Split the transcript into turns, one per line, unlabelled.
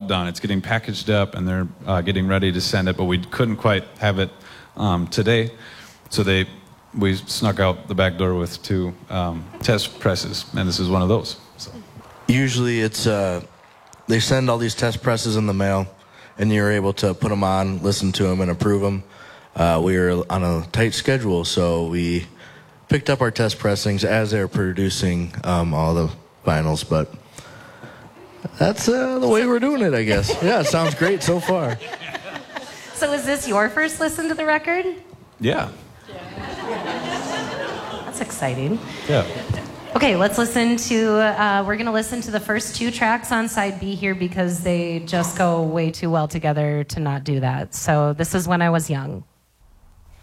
done. It's getting packaged up, and they're getting ready to send it, but we couldn't quite have it today. So we snuck out the back door with 2 test presses, and this is one of those. So.
Usually it's they send all these test presses in the mail, and you're able to put them on, listen to them, and approve them. We were on a tight schedule, so we picked up our test pressings as they're producing all the vinyls, but that's the way we're doing it, I guess. Yeah, it sounds great so far.
So is this your first listen to the record?
Yeah.
That's exciting.
Yeah.
Okay, let's listen to, we're going to listen to the first 2 tracks on side B here because they just go way too well together to not do that. So this is When I Was Young.